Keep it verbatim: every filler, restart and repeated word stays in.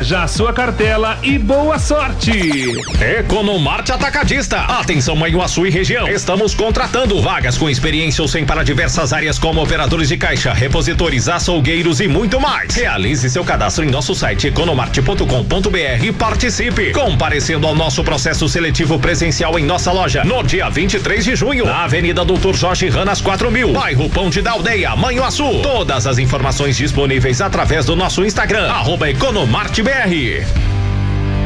já a sua cartela e boa sorte. Economarte Atacadista. Atenção, Manhuaçu e região. Estamos contratando vagas com experiência ou sem para diversas áreas como operadores de caixa, repositores, açougueiros e muito mais. Realize seu cadastro em nosso site economarte ponto com ponto br e participe, comparecendo ao nosso processo seletivo presencial em nossa loja no dia vinte e três de junho, na Avenida Doutor Jorge Ranas quatro mil, bairro Ponte da Aldeia, Manhuaçu. Todas as informações disponíveis através do nosso Instagram, arroba Economarte B R.